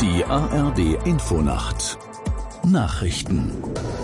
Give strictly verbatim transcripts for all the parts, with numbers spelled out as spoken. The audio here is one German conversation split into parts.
Die A R D-Infonacht Nachrichten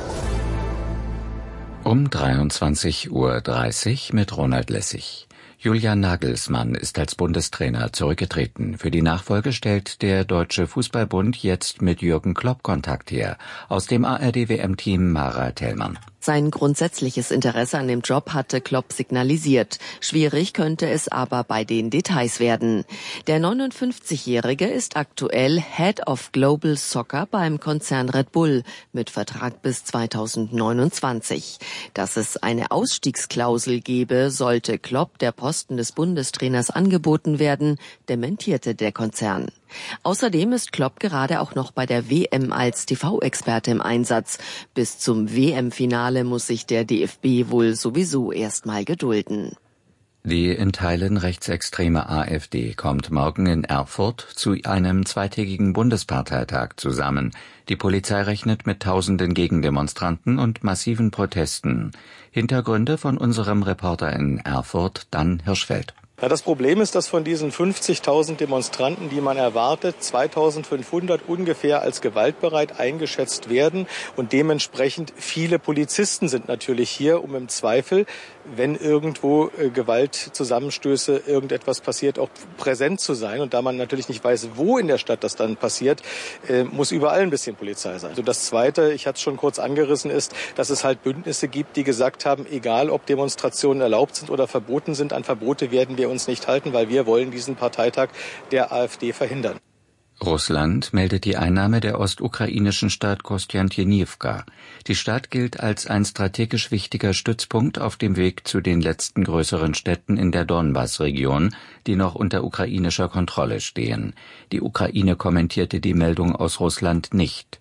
um dreiundzwanzig Uhr dreißig mit Ronald Lessig. Julian Nagelsmann ist als Bundestrainer zurückgetreten. Für die Nachfolge stellt der Deutsche Fußballbund jetzt mit Jürgen Klopp Kontakt her. Aus dem A R D-W M-Team Mara Tellmann. Sein grundsätzliches Interesse an dem Job hatte Klopp signalisiert. Schwierig könnte es aber bei den Details werden. Der neunundfünfzigjährige ist aktuell Head of Global Soccer beim Konzern Red Bull mit Vertrag bis zweitausendneunundzwanzig. Dass es eine Ausstiegsklausel gebe, sollte Klopp der Posten des Bundestrainers angeboten werden, dementierte der Konzern. Außerdem ist Klopp gerade auch noch bei der W M als T V-Experte im Einsatz. Bis zum W M-Finale muss sich der D F B wohl sowieso erstmal gedulden. Die in Teilen rechtsextreme AfD kommt morgen in Erfurt zu einem zweitägigen Bundesparteitag zusammen. Die Polizei rechnet mit tausenden Gegendemonstranten und massiven Protesten. Hintergründe von unserem Reporter in Erfurt, Dan Hirschfeld. Ja, das Problem ist, dass von diesen fünfzigtausend Demonstranten, die man erwartet, zweitausendfünfhundert ungefähr als gewaltbereit eingeschätzt werden. Und dementsprechend viele Polizisten sind natürlich hier, um im Zweifel, wenn irgendwo äh, Gewaltzusammenstöße, irgendetwas passiert, auch präsent zu sein. Und da man natürlich nicht weiß, wo in der Stadt das dann passiert, äh, muss überall ein bisschen Polizei sein. Also das Zweite, ich hatte es schon kurz angerissen, ist, dass es halt Bündnisse gibt, die gesagt haben, egal ob Demonstrationen erlaubt sind oder verboten sind, an Verbote werden wir uns nicht halten, weil wir wollen diesen Parteitag der AfD verhindern. Russland meldet die Einnahme der ostukrainischen Stadt Kostjantynivka. Die Stadt gilt als ein strategisch wichtiger Stützpunkt auf dem Weg zu den letzten größeren Städten in der Donbass-Region, die noch unter ukrainischer Kontrolle stehen. Die Ukraine kommentierte die Meldung aus Russland nicht.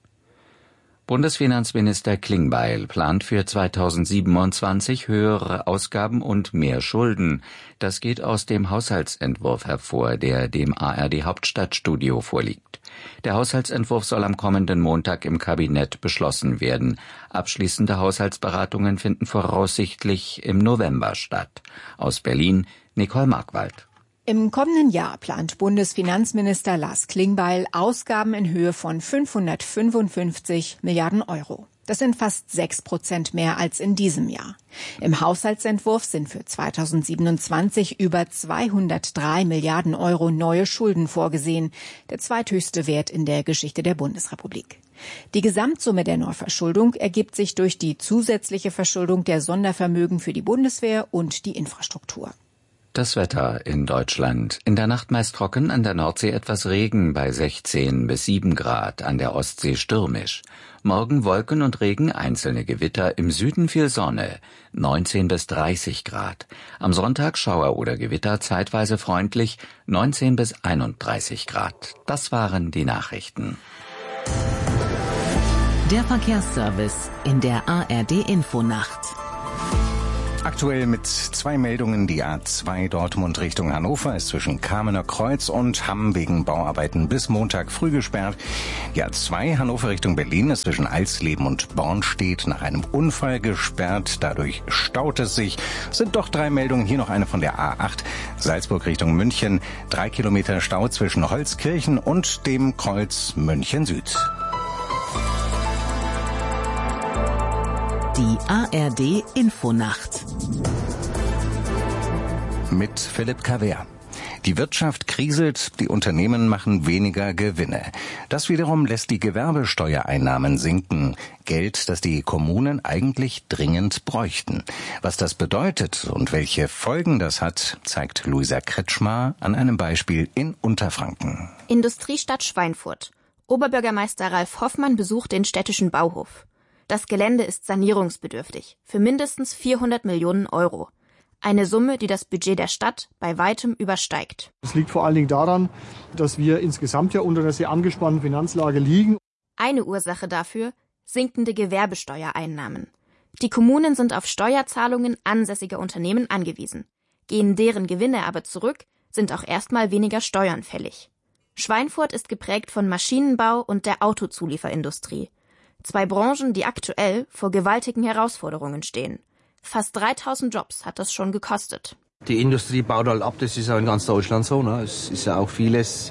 Bundesfinanzminister Klingbeil plant für zweitausendsiebenundzwanzig höhere Ausgaben und mehr Schulden. Das geht aus dem Haushaltsentwurf hervor, der dem A R D-Hauptstadtstudio vorliegt. Der Haushaltsentwurf soll am kommenden Montag im Kabinett beschlossen werden. Abschließende Haushaltsberatungen finden voraussichtlich im November statt. Aus Berlin, Nicole Markwald. Im kommenden Jahr plant Bundesfinanzminister Lars Klingbeil Ausgaben in Höhe von fünfhundertfünfundfünfzig Milliarden Euro. Das sind fast sechs Prozent mehr als in diesem Jahr. Im Haushaltsentwurf sind für zweitausendsiebenundzwanzig über zweihundertdrei Milliarden Euro neue Schulden vorgesehen, der zweithöchste Wert in der Geschichte der Bundesrepublik. Die Gesamtsumme der Neuverschuldung ergibt sich durch die zusätzliche Verschuldung der Sondervermögen für die Bundeswehr und die Infrastruktur. Das Wetter in Deutschland. In der Nacht meist trocken, an der Nordsee etwas Regen bei sechzehn bis sieben Grad, an der Ostsee stürmisch. Morgen Wolken und Regen, einzelne Gewitter, im Süden viel Sonne, neunzehn bis dreißig Grad. Am Sonntag Schauer oder Gewitter, zeitweise freundlich, neunzehn bis einunddreißig Grad. Das waren die Nachrichten. Der Verkehrsservice in der A R D-Infonacht. Aktuell mit zwei Meldungen. Die A zwei Dortmund Richtung Hannover ist zwischen Kamener Kreuz und Hamm wegen Bauarbeiten bis Montag früh gesperrt. Die A zwei Hannover Richtung Berlin ist zwischen Alsleben und Bornstedt nach einem Unfall gesperrt. Dadurch staut es sich. Es sind doch drei Meldungen. Hier noch eine von der A acht Salzburg Richtung München. Drei Kilometer Stau zwischen Holzkirchen und dem Kreuz München Süd. Die A R D-Infonacht. Mit Philipp Kaver. Die Wirtschaft kriselt, die Unternehmen machen weniger Gewinne. Das wiederum lässt die Gewerbesteuereinnahmen sinken. Geld, das die Kommunen eigentlich dringend bräuchten. Was das bedeutet und welche Folgen das hat, zeigt Luisa Kretschmar an einem Beispiel in Unterfranken. Industriestadt Schweinfurt. Oberbürgermeister Ralf Hoffmann besucht den städtischen Bauhof. Das Gelände ist sanierungsbedürftig, für mindestens vierhundert Millionen Euro. Eine Summe, die das Budget der Stadt bei weitem übersteigt. Das liegt vor allen Dingen daran, dass wir insgesamt ja unter einer sehr angespannten Finanzlage liegen. Eine Ursache dafür: sinkende Gewerbesteuereinnahmen. Die Kommunen sind auf Steuerzahlungen ansässiger Unternehmen angewiesen. Gehen deren Gewinne aber zurück, sind auch erstmal weniger Steuern fällig. Schweinfurt ist geprägt von Maschinenbau und der Autozulieferindustrie. Zwei Branchen, die aktuell vor gewaltigen Herausforderungen stehen. Fast dreitausend Jobs hat das schon gekostet. Die Industrie baut halt ab, das ist ja in ganz Deutschland so. Ne? Es ist ja auch vieles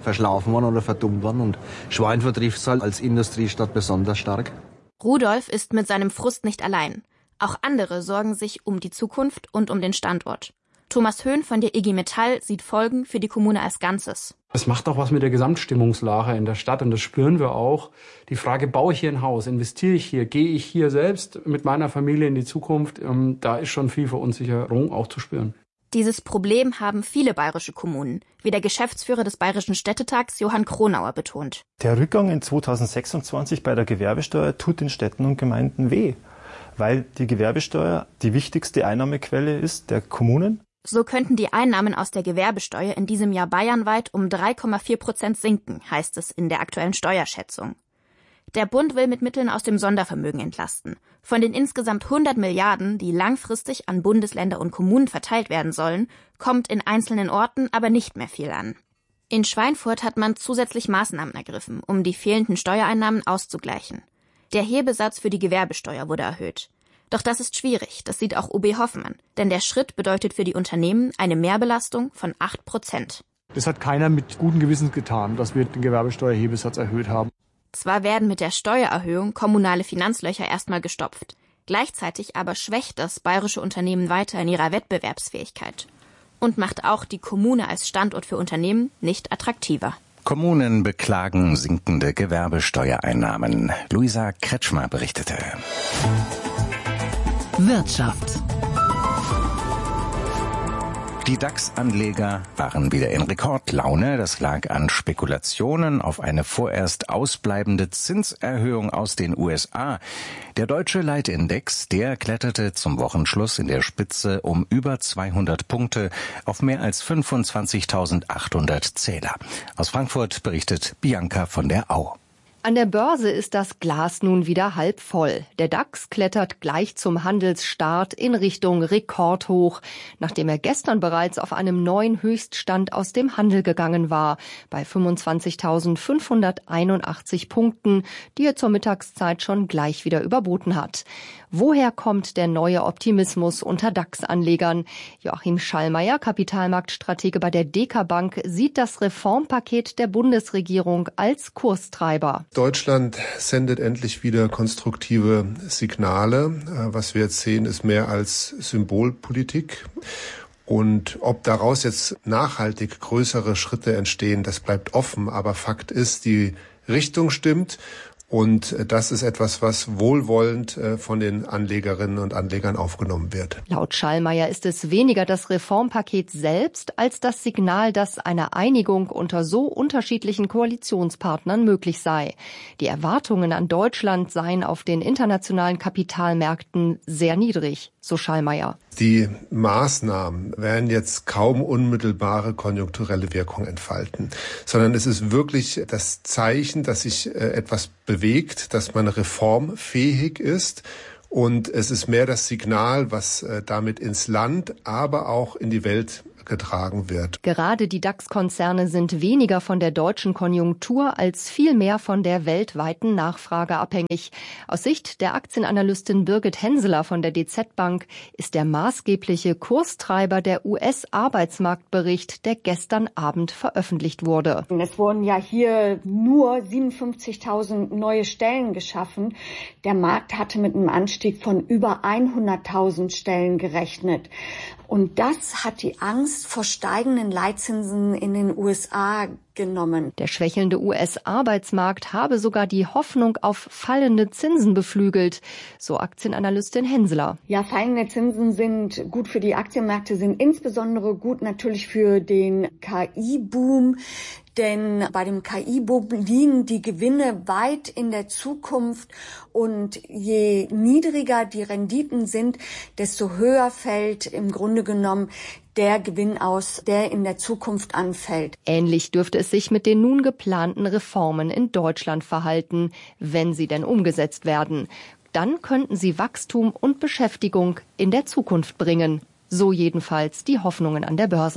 verschlafen worden oder verdummt worden. Und Schweinfurt trifft es halt als Industriestadt besonders stark. Rudolf ist mit seinem Frust nicht allein. Auch andere sorgen sich um die Zukunft und um den Standort. Thomas Höhn von der I G Metall sieht Folgen für die Kommune als Ganzes. Es macht auch was mit der Gesamtstimmungslage in der Stadt und das spüren wir auch. Die Frage, baue ich hier ein Haus, investiere ich hier, gehe ich hier selbst mit meiner Familie in die Zukunft, ähm, da ist schon viel Verunsicherung auch zu spüren. Dieses Problem haben viele bayerische Kommunen, wie der Geschäftsführer des Bayerischen Städtetags Johann Kronauer betont. Der Rückgang in zweitausendsechsundzwanzig bei der Gewerbesteuer tut den Städten und Gemeinden weh, weil die Gewerbesteuer die wichtigste Einnahmequelle ist der Kommunen. So könnten die Einnahmen aus der Gewerbesteuer in diesem Jahr bayernweit um drei Komma vier Prozent sinken, heißt es in der aktuellen Steuerschätzung. Der Bund will mit Mitteln aus dem Sondervermögen entlasten. Von den insgesamt hundert Milliarden, die langfristig an Bundesländer und Kommunen verteilt werden sollen, kommt in einzelnen Orten aber nicht mehr viel an. In Schweinfurt hat man zusätzlich Maßnahmen ergriffen, um die fehlenden Steuereinnahmen auszugleichen. Der Hebesatz für die Gewerbesteuer wurde erhöht. Doch das ist schwierig, das sieht auch U B Hoffmann, denn der Schritt bedeutet für die Unternehmen eine Mehrbelastung von acht Prozent. Das hat keiner mit gutem Gewissen getan, dass wir den Gewerbesteuerhebesatz erhöht haben. Zwar werden mit der Steuererhöhung kommunale Finanzlöcher erstmal gestopft, gleichzeitig aber schwächt das bayerische Unternehmen weiter in ihrer Wettbewerbsfähigkeit und macht auch die Kommune als Standort für Unternehmen nicht attraktiver. Kommunen beklagen sinkende Gewerbesteuereinnahmen. Luisa Kretschmer berichtete. Wirtschaft. Die DAX-Anleger waren wieder in Rekordlaune. Das lag an Spekulationen auf eine vorerst ausbleibende Zinserhöhung aus den U S A. Der deutsche Leitindex, der kletterte zum Wochenschluss in der Spitze um über zweihundert Punkte auf mehr als fünfundzwanzigtausendachthundert Zähler. Aus Frankfurt berichtet Bianca von der Au. An der Börse ist das Glas nun wieder halb voll. Der DAX klettert gleich zum Handelsstart in Richtung Rekordhoch, nachdem er gestern bereits auf einem neuen Höchststand aus dem Handel gegangen war, bei fünfundzwanzigtausendfünfhunderteinundachtzig Punkten, die er zur Mittagszeit schon gleich wieder überboten hat. Woher kommt der neue Optimismus unter DAX-Anlegern? Joachim Schallmeier, Kapitalmarktstratege bei der Deka Bank, sieht das Reformpaket der Bundesregierung als Kurstreiber. Deutschland sendet endlich wieder konstruktive Signale. Was wir jetzt sehen, ist mehr als Symbolpolitik. Und ob daraus jetzt nachhaltig größere Schritte entstehen, das bleibt offen. Aber Fakt ist, die Richtung stimmt. Und das ist etwas, was wohlwollend von den Anlegerinnen und Anlegern aufgenommen wird. Laut Schallmeier ist es weniger das Reformpaket selbst als das Signal, dass eine Einigung unter so unterschiedlichen Koalitionspartnern möglich sei. Die Erwartungen an Deutschland seien auf den internationalen Kapitalmärkten sehr niedrig, so Schallmeier. Die Maßnahmen werden jetzt kaum unmittelbare konjunkturelle Wirkung entfalten, sondern es ist wirklich das Zeichen, dass sich etwas bewegt, dass man reformfähig ist. Und es ist mehr das Signal, was damit ins Land, aber auch in die Welt getragen wird. Gerade die DAX-Konzerne sind weniger von der deutschen Konjunktur als vielmehr von der weltweiten Nachfrage abhängig. Aus Sicht der Aktienanalystin Birgit Henseler von der D Z Bank ist der maßgebliche Kurstreiber der U S-Arbeitsmarktbericht, der gestern Abend veröffentlicht wurde. Es wurden ja hier nur siebenundfünfzigtausend neue Stellen geschaffen. Der Markt hatte mit einem Anstieg von über hunderttausend Stellen gerechnet. Und das hat die Angst vor steigenden Leitzinsen in den U S A genommen. Der schwächelnde U S-Arbeitsmarkt habe sogar die Hoffnung auf fallende Zinsen beflügelt, so Aktienanalystin Henseler. Ja, fallende Zinsen sind gut für die Aktienmärkte, sind insbesondere gut natürlich für den K I-Boom. Denn bei dem K I-Boom liegen die Gewinne weit in der Zukunft und je niedriger die Renditen sind, desto höher fällt im Grunde genommen der Gewinn aus, der in der Zukunft anfällt. Ähnlich dürfte es sich mit den nun geplanten Reformen in Deutschland verhalten, wenn sie denn umgesetzt werden. Dann könnten sie Wachstum und Beschäftigung in der Zukunft bringen. So jedenfalls die Hoffnungen an der Börse.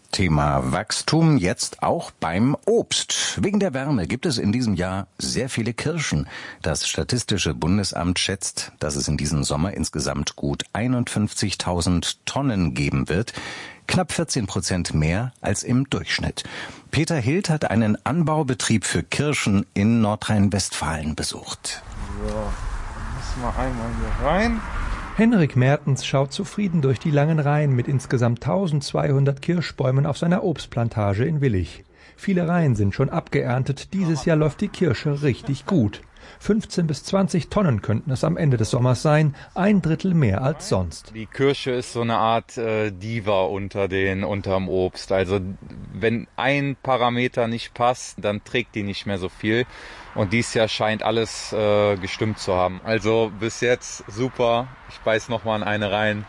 Thema Wachstum jetzt auch beim Obst. Wegen der Wärme gibt es in diesem Jahr sehr viele Kirschen. Das Statistische Bundesamt schätzt, dass es in diesem Sommer insgesamt gut einundfünfzigtausend Tonnen geben wird. Knapp vierzehn Prozent mehr als im Durchschnitt. Peter Hild hat einen Anbaubetrieb für Kirschen in Nordrhein-Westfalen besucht. So, müssen wir einmal hier rein. Henrik Mertens schaut zufrieden durch die langen Reihen mit insgesamt eintausendzweihundert Kirschbäumen auf seiner Obstplantage in Willich. Viele Reihen sind schon abgeerntet, dieses Jahr läuft die Kirsche richtig gut. fünfzehn bis zwanzig Tonnen könnten es am Ende des Sommers sein, ein Drittel mehr als sonst. Die Kirsche ist so eine Art äh, Diva unter den unterm Obst. Also wenn ein Parameter nicht passt, dann trägt die nicht mehr so viel. Und dieses Jahr scheint alles äh, gestimmt zu haben. Also bis jetzt super. Ich beiß noch mal in eine rein.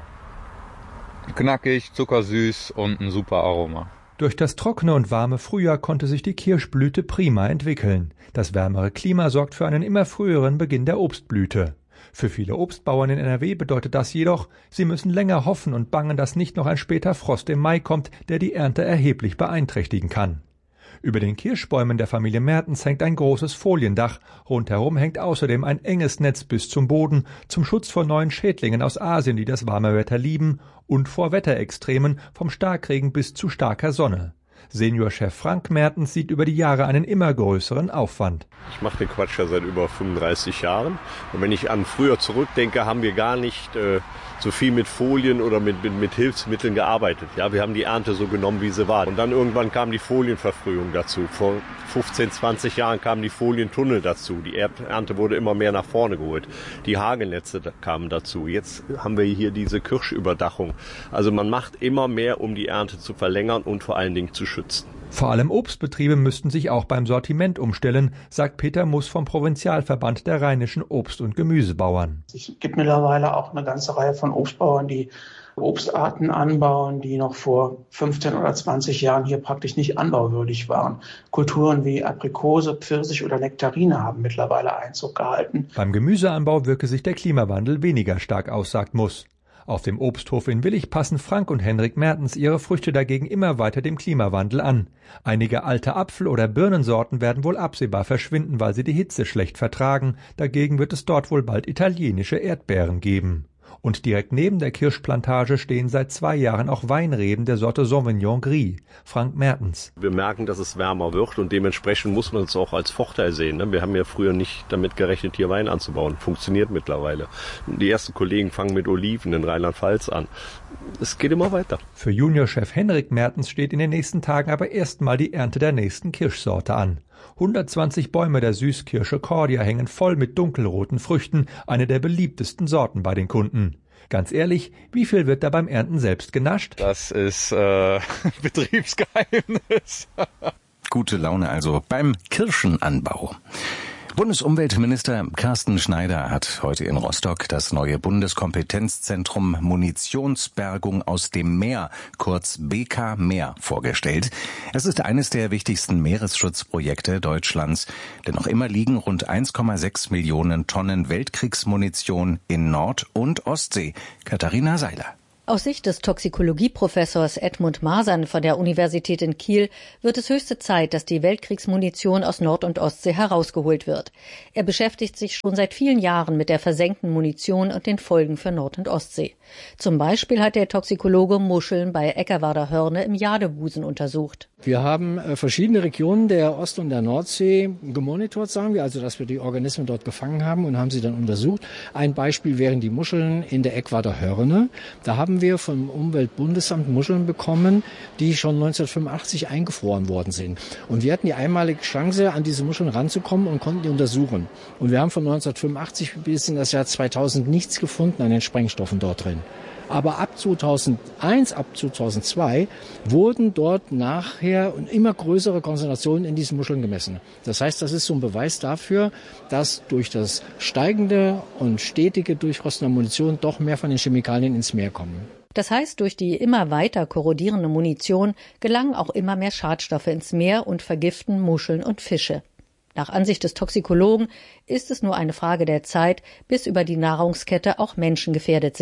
Knackig, zuckersüß und ein super Aroma. Durch das trockene und warme Frühjahr konnte sich die Kirschblüte prima entwickeln. Das wärmere Klima sorgt für einen immer früheren Beginn der Obstblüte. Für viele Obstbauern in N R W bedeutet das jedoch, sie müssen länger hoffen und bangen, dass nicht noch ein später Frost im Mai kommt, der die Ernte erheblich beeinträchtigen kann. Über den Kirschbäumen der Familie Mertens hängt ein großes Foliendach, rundherum hängt außerdem ein enges Netz bis zum Boden, zum Schutz vor neuen Schädlingen aus Asien, die das warme Wetter lieben, und vor Wetterextremen, vom Starkregen bis zu starker Sonne. Seniorchef Frank Mertens sieht über die Jahre einen immer größeren Aufwand. Ich mache den Quatsch ja seit über fünfunddreißig Jahren. Und wenn ich an früher zurückdenke, haben wir gar nicht äh, so viel mit Folien oder mit, mit, mit Hilfsmitteln gearbeitet. Ja, wir haben die Ernte so genommen, wie sie war. Und dann irgendwann kam die Folienverfrühung dazu. Vor fünfzehn, zwanzig Jahren kamen die Folientunnel dazu. Die Ernte wurde immer mehr nach vorne geholt. Die Hagelnetze kamen dazu. Jetzt haben wir hier diese Kirschüberdachung. Also man macht immer mehr, um die Ernte zu verlängern und vor allen Dingen zu schützen. Vor allem Obstbetriebe müssten sich auch beim Sortiment umstellen, sagt Peter Muss vom Provinzialverband der rheinischen Obst- und Gemüsebauern. Es gibt mittlerweile auch eine ganze Reihe von Obstbauern, die Obstarten anbauen, die noch vor fünfzehn oder zwanzig Jahren hier praktisch nicht anbauwürdig waren. Kulturen wie Aprikose, Pfirsich oder Nektarine haben mittlerweile Einzug gehalten. Beim Gemüseanbau wirke sich der Klimawandel weniger stark aus, sagt Muss. Auf dem Obsthof in Willich passen Frank und Henrik Mertens ihre Früchte dagegen immer weiter dem Klimawandel an. Einige alte Apfel- oder Birnensorten werden wohl absehbar verschwinden, weil sie die Hitze schlecht vertragen. Dagegen wird es dort wohl bald italienische Erdbeeren geben. Und direkt neben der Kirschplantage stehen seit zwei Jahren auch Weinreben der Sorte Sauvignon Gris. Frank Mertens. Wir merken, dass es wärmer wird und dementsprechend muss man es auch als Vorteil sehen. Wir haben ja früher nicht damit gerechnet, hier Wein anzubauen. Funktioniert mittlerweile. Die ersten Kollegen fangen mit Oliven in Rheinland-Pfalz an. Es geht immer weiter. Für Juniorchef Henrik Mertens steht in den nächsten Tagen aber erstmal die Ernte der nächsten Kirschsorte an. hundertzwanzig Bäume der Süßkirsche Cordia hängen voll mit dunkelroten Früchten, eine der beliebtesten Sorten bei den Kunden. Ganz ehrlich, wie viel wird da beim Ernten selbst genascht? Das ist äh, Betriebsgeheimnis. Gute Laune also beim Kirschenanbau. Bundesumweltminister Carsten Schneider hat heute in Rostock das neue Bundeskompetenzzentrum Munitionsbergung aus dem Meer, kurz B K Meer, vorgestellt. Es ist eines der wichtigsten Meeresschutzprojekte Deutschlands, denn noch immer liegen rund eins Komma sechs Millionen Tonnen Weltkriegsmunition in Nord- und Ostsee. Katharina Seiler. Aus Sicht des Toxikologieprofessors Edmund Masern von der Universität in Kiel wird es höchste Zeit, dass die Weltkriegsmunition aus Nord- und Ostsee herausgeholt wird. Er beschäftigt sich schon seit vielen Jahren mit der versenkten Munition und den Folgen für Nord- und Ostsee. Zum Beispiel hat der Toxikologe Muscheln bei Eckerwarder Hörne im Jadebusen untersucht. Wir haben verschiedene Regionen der Ost- und der Nordsee gemonitort, sagen wir, also dass wir die Organismen dort gefangen haben und haben sie dann untersucht. Ein Beispiel wären die Muscheln in der Eckerwarder Hörne. Da haben wir vom Umweltbundesamt Muscheln bekommen, die schon neunzehnhundertfünfundachtzig eingefroren worden sind. Und wir hatten die einmalige Chance, an diese Muscheln ranzukommen und konnten die untersuchen. Und wir haben von neunzehnhundertfünfundachtzig bis in das Jahr zweitausend nichts gefunden an den Sprengstoffen dort drin. Aber ab zweitausendeins, ab zweitausendzwei wurden dort nachher immer größere Konzentrationen in diesen Muscheln gemessen. Das heißt, das ist so ein Beweis dafür, dass durch das steigende und stetige Durchrosten der Munition doch mehr von den Chemikalien ins Meer kommen. Das heißt, durch die immer weiter korrodierende Munition gelangen auch immer mehr Schadstoffe ins Meer und vergiften Muscheln und Fische. Nach Ansicht des Toxikologen ist es nur eine Frage der Zeit, bis über die Nahrungskette auch Menschen gefährdet sind.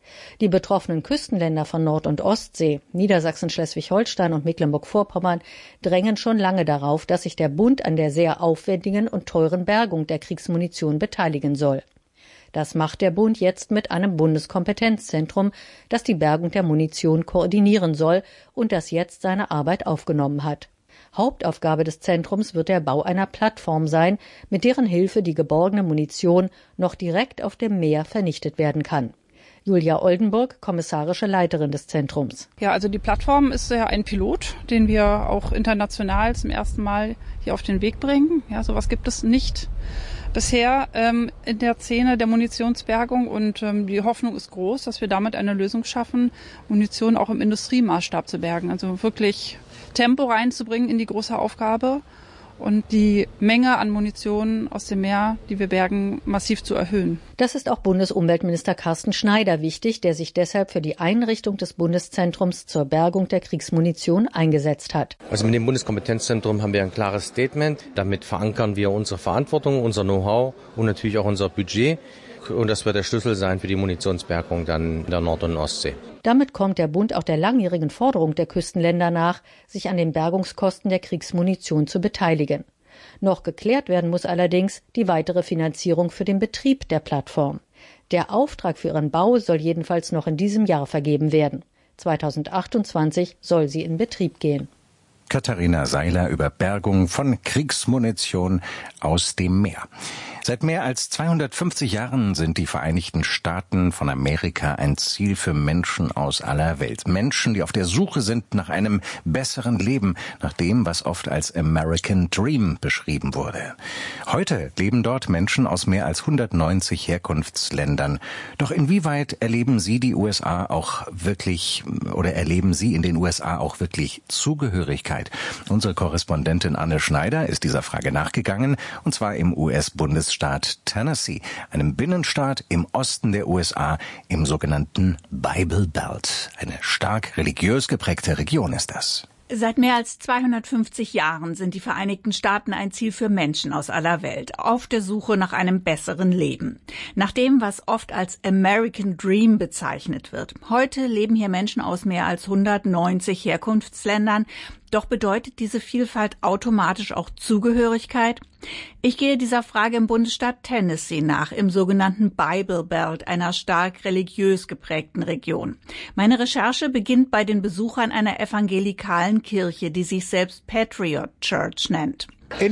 Die betroffenen Küstenländer von Nord- und Ostsee, Niedersachsen, Schleswig-Holstein und Mecklenburg-Vorpommern, drängen schon lange darauf, dass sich der Bund an der sehr aufwendigen und teuren Bergung der Kriegsmunition beteiligen soll. Das macht der Bund jetzt mit einem Bundeskompetenzzentrum, das die Bergung der Munition koordinieren soll und das jetzt seine Arbeit aufgenommen hat. Hauptaufgabe des Zentrums wird der Bau einer Plattform sein, mit deren Hilfe die geborgene Munition noch direkt auf dem Meer vernichtet werden kann. Julia Oldenburg, kommissarische Leiterin des Zentrums. Ja, also die Plattform ist ja ein Pilot, den wir auch international zum ersten Mal hier auf den Weg bringen. Ja, sowas gibt es nicht bisher ähm, in der Szene der Munitionsbergung und ähm, die Hoffnung ist groß, dass wir damit eine Lösung schaffen, Munition auch im Industriemaßstab zu bergen. Also wirklich Tempo reinzubringen in die große Aufgabe und die Menge an Munition aus dem Meer, die wir bergen, massiv zu erhöhen. Das ist auch Bundesumweltminister Carsten Schneider wichtig, der sich deshalb für die Einrichtung des Bundeszentrums zur Bergung der Kriegsmunition eingesetzt hat. Also mit dem Bundeskompetenzzentrum haben wir ein klares Statement. Damit verankern wir unsere Verantwortung, unser Know-how und natürlich auch unser Budget. Und das wird der Schlüssel sein für die Munitionsbergung dann in der Nord- und Ostsee. Damit kommt der Bund auch der langjährigen Forderung der Küstenländer nach, sich an den Bergungskosten der Kriegsmunition zu beteiligen. Noch geklärt werden muss allerdings die weitere Finanzierung für den Betrieb der Plattform. Der Auftrag für ihren Bau soll jedenfalls noch in diesem Jahr vergeben werden. zweitausendachtundzwanzig soll sie in Betrieb gehen. Katharina Seiler über Bergung von Kriegsmunition aus dem Meer. Seit mehr als zweihundertfünfzig Jahren sind die Vereinigten Staaten von Amerika ein Ziel für Menschen aus aller Welt. Menschen, die auf der Suche sind nach einem besseren Leben, nach dem, was oft als American Dream beschrieben wurde. Heute leben dort Menschen aus mehr als hundertneunzig Herkunftsländern. Doch inwieweit erleben Sie die U S A auch wirklich, oder erleben Sie in den U S A auch wirklich Zugehörigkeit? Unsere Korrespondentin Anne Schneider ist dieser Frage nachgegangen, und zwar im U S-Bundesstaat Tennessee, einem Binnenstaat im Osten der U S A, im sogenannten Bible Belt. Eine stark religiös geprägte Region ist das. Seit mehr als zweihundertfünfzig Jahren sind die Vereinigten Staaten ein Ziel für Menschen aus aller Welt, auf der Suche nach einem besseren Leben. Nach dem, was oft als American Dream bezeichnet wird. Heute leben hier Menschen aus mehr als hundertneunzig Herkunftsländern. Doch bedeutet diese Vielfalt automatisch auch Zugehörigkeit? Ich gehe dieser Frage im Bundesstaat Tennessee nach, im sogenannten Bible Belt, einer stark religiös geprägten Region. Meine Recherche beginnt bei den Besuchern einer evangelikalen Kirche, die sich selbst Patriot Church nennt.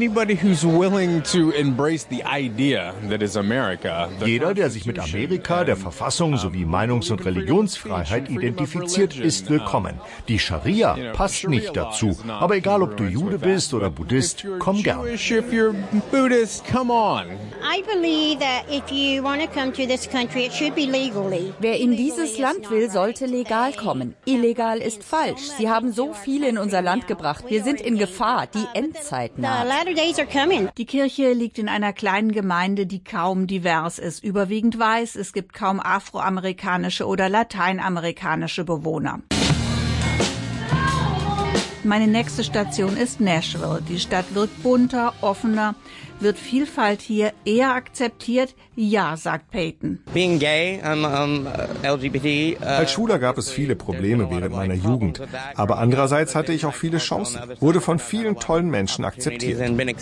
Jeder, der sich mit Amerika, der Verfassung sowie Meinungs- und Religionsfreiheit identifiziert, ist willkommen. Die Scharia passt nicht dazu, aber egal ob du Jude bist oder Buddhist, komm gern. Wer in dieses Land will, sollte legal kommen. Illegal ist falsch. Sie haben so viele in unser Land gebracht. Wir sind in Gefahr. Die Endzeit naht. Die Kirche liegt in einer kleinen Gemeinde, die kaum divers ist, überwiegend weiß. Es gibt kaum afroamerikanische oder lateinamerikanische Bewohner. Meine nächste Station ist Nashville. Die Stadt wirkt bunter, offener. Wird Vielfalt hier eher akzeptiert? Ja, sagt Peyton. Being gay, I'm, um, L G B T. Uh, Als Schwuler gab es viele Probleme während meiner Jugend. Aber andererseits hatte ich auch viele Chancen. Wurde von vielen tollen Menschen akzeptiert.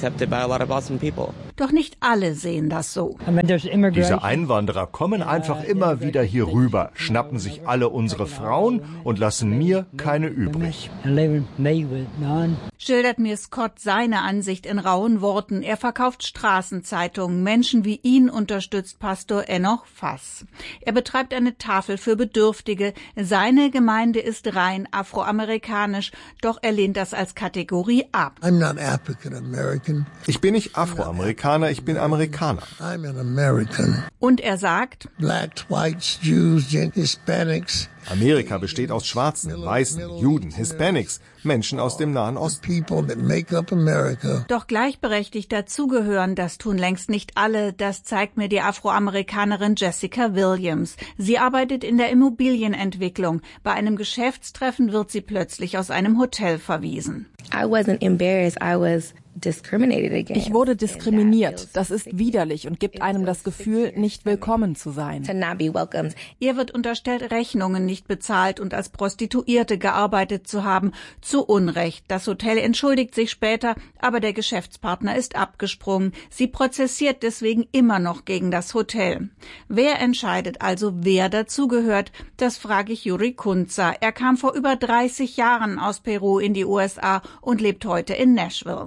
Doch nicht alle sehen das so. Diese Einwanderer kommen einfach immer wieder hier rüber, schnappen sich alle unsere Frauen und lassen mir keine übrig. Schildert mir Scott seine Ansicht in rauen Worten. Er verkauft Straßenzeitungen. Menschen wie ihn unterstützt Pastor Enoch Fass. Er betreibt eine Tafel für Bedürftige. Seine Gemeinde ist rein afroamerikanisch, doch er lehnt das als Kategorie ab. I'm not African American. Ich bin nicht Afroamerikaner, ich bin Amerikaner. I'm an American. Und er sagt, Blacks, Whites, Jews, Hispanics. Amerika besteht aus Schwarzen, Weißen, Juden, Hispanics, Menschen aus dem Nahen Osten. Doch gleichberechtigt dazugehören, das tun längst nicht alle. Das zeigt mir die Afroamerikanerin Jessica Williams. Sie arbeitet in der Immobilienentwicklung. Bei einem Geschäftstreffen wird sie plötzlich aus einem Hotel verwiesen. I wasn't embarrassed. I was Ich wurde diskriminiert. Das ist widerlich und gibt einem das Gefühl, nicht willkommen zu sein. Ihr wird unterstellt, Rechnungen nicht bezahlt und als Prostituierte gearbeitet zu haben. Zu Unrecht. Das Hotel entschuldigt sich später, aber der Geschäftspartner ist abgesprungen. Sie prozessiert deswegen immer noch gegen das Hotel. Wer entscheidet also, wer dazugehört? Das frage ich Juri Kunza. Er kam vor über dreißig Jahren aus Peru in die U S A und lebt heute in Nashville.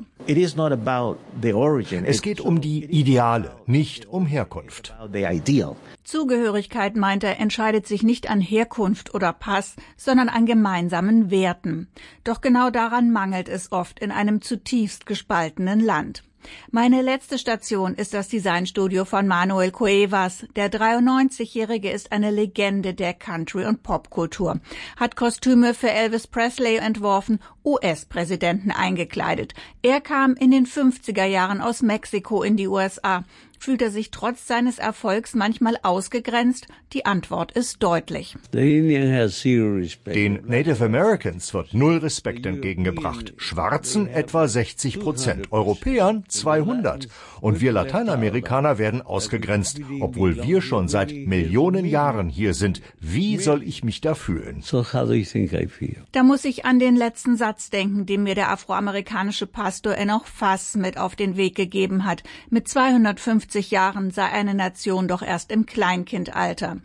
Es geht um die Ideale, nicht um Herkunft. Zugehörigkeit, meint er, entscheidet sich nicht an Herkunft oder Pass, sondern an gemeinsamen Werten. Doch genau daran mangelt es oft in einem zutiefst gespaltenen Land. Meine letzte Station ist das Designstudio von Manuel Cuevas. Der dreiundneunzigjährige ist eine Legende der Country- und Popkultur, hat Kostüme für Elvis Presley entworfen, U S-Präsidenten eingekleidet. Er kam in den fünfziger Jahren aus Mexiko in die U S A. Fühlt er sich trotz seines Erfolgs manchmal ausgegrenzt? Die Antwort ist deutlich. Den Native Americans wird null Respekt entgegengebracht. Schwarzen etwa sechzig Prozent, Europäern zweihundert. Und wir Lateinamerikaner werden ausgegrenzt, obwohl wir schon seit Millionen Jahren hier sind. Wie soll ich mich da fühlen? Da muss ich an den letzten Satz denken, den mir der afroamerikanische Pastor Enoch Fass mit auf den Weg gegeben hat. Mit zweihundertfünfzig Jahren sei eine Nation doch erst im Kleinkindalter.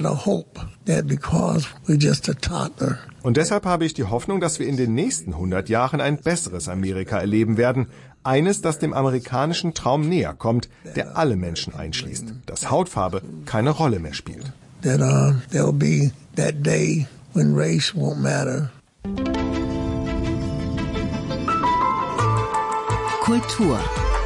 Und deshalb habe ich die Hoffnung, dass wir in den nächsten hundert Jahren ein besseres Amerika erleben werden. Eines, das dem amerikanischen Traum näher kommt, der alle Menschen einschließt. Dass Hautfarbe keine Rolle mehr spielt. That, uh, there'll be that day when race won't matter. Kultur.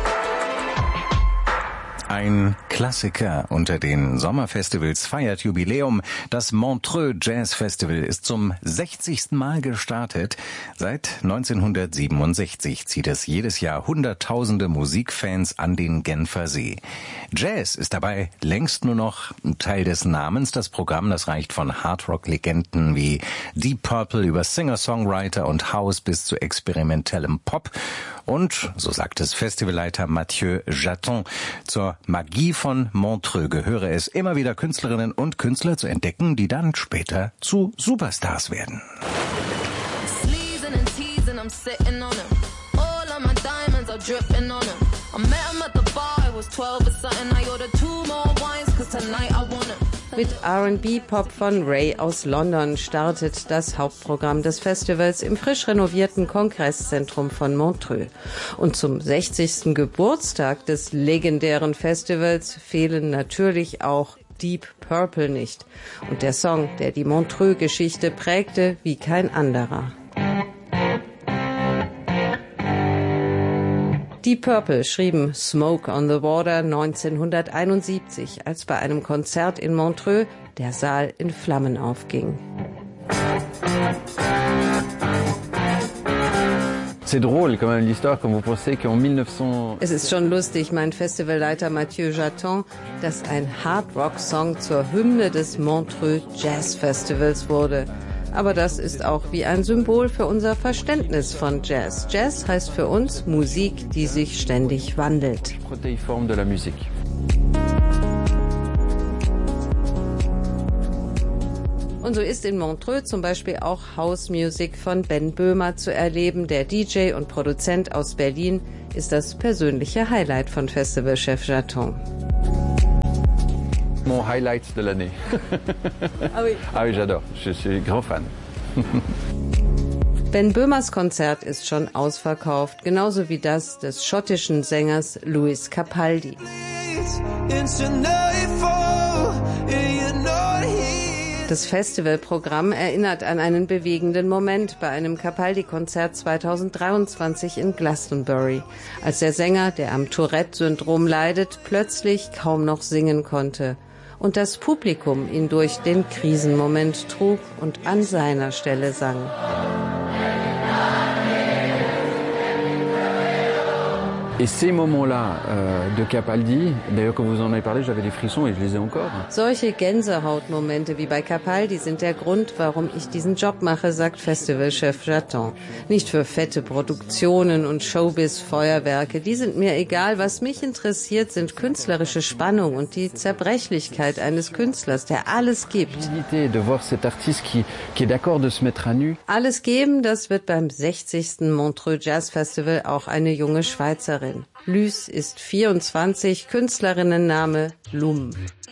Ein Klassiker unter den Sommerfestivals feiert Jubiläum. Das Montreux Jazz Festival ist zum sechzigsten Mal gestartet. Seit neunzehnhundertsiebenundsechzig zieht es jedes Jahr Hunderttausende Musikfans an den Genfer See. Jazz ist dabei längst nur noch ein Teil des Namens. Das Programm, das reicht von Hardrock-Legenden wie Deep Purple über Singer-Songwriter und House bis zu experimentellem Pop. Und, so sagt es Festivalleiter Mathieu Jaton, zur Magie von Montreux gehöre es, immer wieder Künstlerinnen und Künstler zu entdecken, die dann später zu Superstars werden. Mit R and B-Pop von Ray aus London startet das Hauptprogramm des Festivals im frisch renovierten Kongresszentrum von Montreux. Und zum sechzigsten Geburtstag des legendären Festivals fehlen natürlich auch Deep Purple nicht. Und der Song, der die Montreux-Geschichte prägte wie kein anderer. Deep Purple schrieben Smoke on the Water neunzehnhunderteinundsiebzig, als bei einem Konzert in Montreux der Saal in Flammen aufging. Es ist schon lustig, mein Festivalleiter Mathieu Jaton, dass ein Hard-Rock-Song zur Hymne des Montreux Jazz Festivals wurde. Aber das ist auch wie ein Symbol für unser Verständnis von Jazz. Jazz heißt für uns Musik, die sich ständig wandelt. Und so ist in Montreux zum Beispiel auch House Music von Ben Böhmer zu erleben. Der D J und Produzent aus Berlin ist das persönliche Highlight von Festivalchef Jaton. Mon highlight de l'année. Ah oui. Ah oui, j'adore. Je suis grand fan. Ben Böhmers Konzert ist schon ausverkauft, genauso wie das des schottischen Sängers Lewis Capaldi. Das Festivalprogramm erinnert an einen bewegenden Moment bei einem Capaldi-Konzert zweitausenddreiundzwanzig in Glastonbury, als der Sänger, der am Tourette-Syndrom leidet, plötzlich kaum noch singen konnte und das Publikum ihn durch den Krisenmoment trug und an seiner Stelle sang. Solche Gänsehautmomente wie bei Capaldi sind der Grund, warum ich diesen Job mache, sagt Festivalchef Jaton. Nicht für fette Produktionen und Showbiz-Feuerwerke, die sind mir egal. Was mich interessiert, sind künstlerische Spannung und die Zerbrechlichkeit eines Künstlers, der alles gibt. Alles geben, das wird beim sechzigsten Montreux Jazz Festival auch eine junge Schweizerin. Lys ist vierundzwanzig, Künstlerinnenname Lum.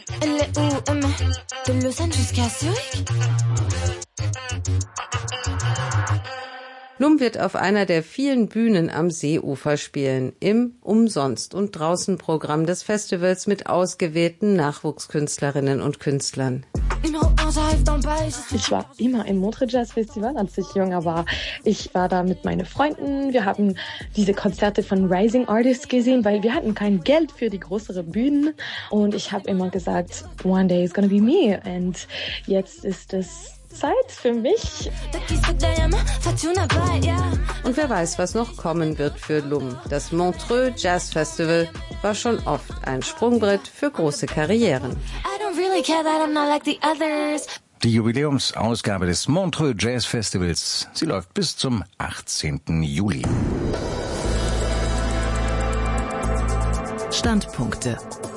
Lum wird auf einer der vielen Bühnen am Seeufer spielen, im Umsonst- und Draußenprogramm des Festivals mit ausgewählten Nachwuchskünstlerinnen und Künstlern. Ich war immer im Montreux Jazz Festival, als ich jünger war. Ich war da mit meinen Freunden. Wir haben diese Konzerte von Rising Artists gesehen, weil wir hatten kein Geld für die größeren Bühnen. Und ich habe immer gesagt, one day it's gonna be me. Und jetzt ist es Zeit für mich. Und wer weiß, was noch kommen wird für Lum. Das Montreux Jazz Festival war schon oft ein Sprungbrett für große Karrieren. Die Jubiläumsausgabe des Montreux Jazz Festivals, sie läuft bis zum achtzehnten Juli. Standpunkte.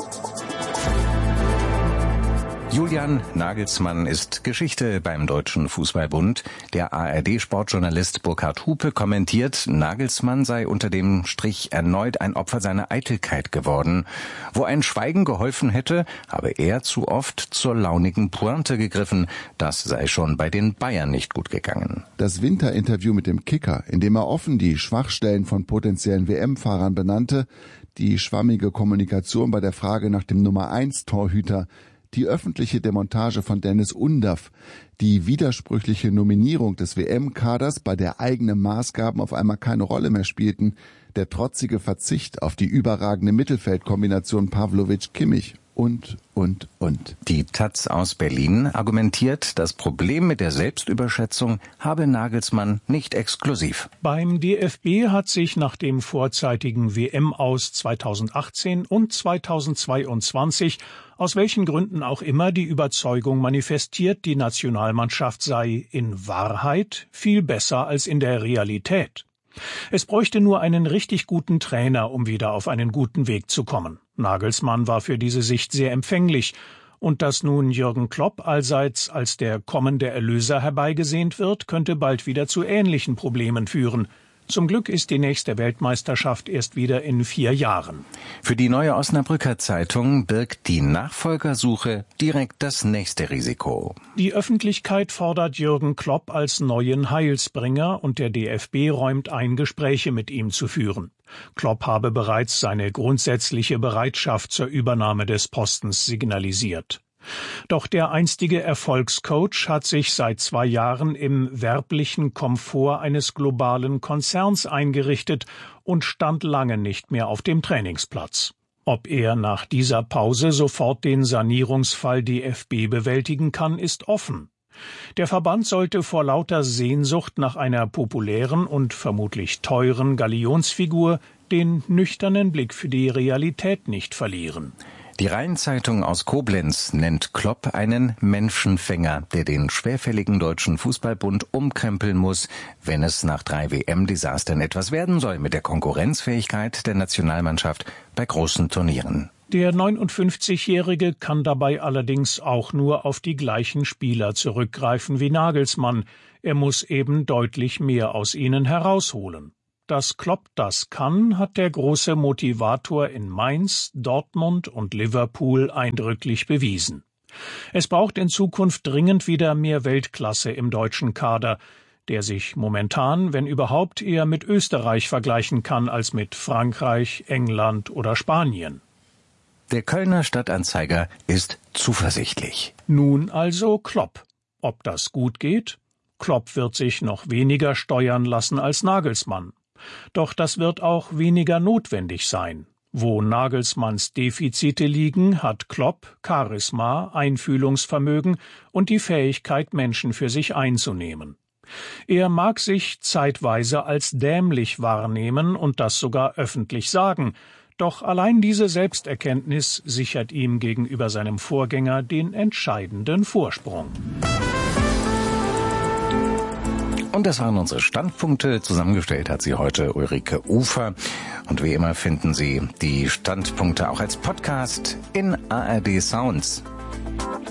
Julian Nagelsmann ist Geschichte beim Deutschen Fußballbund. Der A R D-Sportjournalist Burkhard Hupe kommentiert, Nagelsmann sei unter dem Strich erneut ein Opfer seiner Eitelkeit geworden. Wo ein Schweigen geholfen hätte, habe er zu oft zur launigen Pointe gegriffen. Das sei schon bei den Bayern nicht gut gegangen. Das Winterinterview mit dem Kicker, in dem er offen die Schwachstellen von potenziellen W M-Fahrern benannte, die schwammige Kommunikation bei der Frage nach dem Nummer eins Torhüter, die öffentliche Demontage von Dennis Undaff, die widersprüchliche Nominierung des W M-Kaders, bei der eigene Maßgaben auf einmal keine Rolle mehr spielten, der trotzige Verzicht auf die überragende Mittelfeldkombination Pavlovic-Kimmich und, und, und. Die Taz aus Berlin argumentiert, das Problem mit der Selbstüberschätzung habe Nagelsmann nicht exklusiv. Beim D F B hat sich nach dem vorzeitigen W M-Aus zweitausendachtzehn und zweitausendzweiundzwanzig aus welchen Gründen auch immer die Überzeugung manifestiert, die Nationalmannschaft sei in Wahrheit viel besser als in der Realität. Es bräuchte nur einen richtig guten Trainer, um wieder auf einen guten Weg zu kommen. Nagelsmann war für diese Sicht sehr empfänglich. Und dass nun Jürgen Klopp allseits als der kommende Erlöser herbeigesehnt wird, könnte bald wieder zu ähnlichen Problemen führen. Zum Glück ist die nächste Weltmeisterschaft erst wieder in vier Jahren. Für die Neue Osnabrücker Zeitung birgt die Nachfolgersuche direkt das nächste Risiko. Die Öffentlichkeit fordert Jürgen Klopp als neuen Heilsbringer und der D F B räumt ein, Gespräche mit ihm zu führen. Klopp habe bereits seine grundsätzliche Bereitschaft zur Übernahme des Postens signalisiert. Doch der einstige Erfolgscoach hat sich seit zwei Jahren im werblichen Komfort eines globalen Konzerns eingerichtet und stand lange nicht mehr auf dem Trainingsplatz. Ob er nach dieser Pause sofort den Sanierungsfall D F B bewältigen kann, ist offen. Der Verband sollte vor lauter Sehnsucht nach einer populären und vermutlich teuren Galionsfigur den nüchternen Blick für die Realität nicht verlieren. Die Rhein-Zeitung aus Koblenz nennt Klopp einen Menschenfänger, der den schwerfälligen Deutschen Fußballbund umkrempeln muss, wenn es nach drei W M-Desastern etwas werden soll mit der Konkurrenzfähigkeit der Nationalmannschaft bei großen Turnieren. Der neunundfünfzigjährige kann dabei allerdings auch nur auf die gleichen Spieler zurückgreifen wie Nagelsmann. Er muss eben deutlich mehr aus ihnen herausholen. Dass Klopp das kann, hat der große Motivator in Mainz, Dortmund und Liverpool eindrücklich bewiesen. Es braucht in Zukunft dringend wieder mehr Weltklasse im deutschen Kader, der sich momentan, wenn überhaupt, eher mit Österreich vergleichen kann als mit Frankreich, England oder Spanien. Der Kölner Stadtanzeiger ist zuversichtlich. Nun also Klopp. Ob das gut geht? Klopp wird sich noch weniger steuern lassen als Nagelsmann. Doch das wird auch weniger notwendig sein. Wo Nagelsmanns Defizite liegen, hat Klopp Charisma, Einfühlungsvermögen und die Fähigkeit, Menschen für sich einzunehmen. Er mag sich zeitweise als dämlich wahrnehmen und das sogar öffentlich sagen. Doch allein diese Selbsterkenntnis sichert ihm gegenüber seinem Vorgänger den entscheidenden Vorsprung. Und das waren unsere Standpunkte. Zusammengestellt hat sie heute Ulrike Ufer. Und wie immer finden Sie die Standpunkte auch als Podcast in A R D Sounds.